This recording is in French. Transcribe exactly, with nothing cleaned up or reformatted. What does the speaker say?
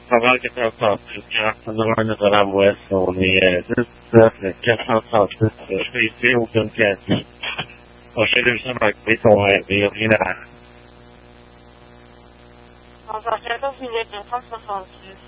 Avant quatre cent trente-six, quarante-neuf de la Ouest, on est euh, dix-neuf, quatre cent trente-six, je fais ici au Duncati. On chez deux cents marqués, ton R V, rien à... Encore quatorze minutes, deux cent soixante-six.